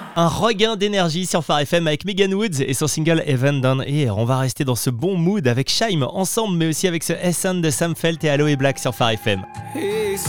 Un regain d'énergie sur Phare FM avec Megan Woods et son single Even Down Here. On va rester dans ce bon mood avec Shaim ensemble, mais aussi avec ce S&, de Sam Felt et Aloe Black sur Phare FM. He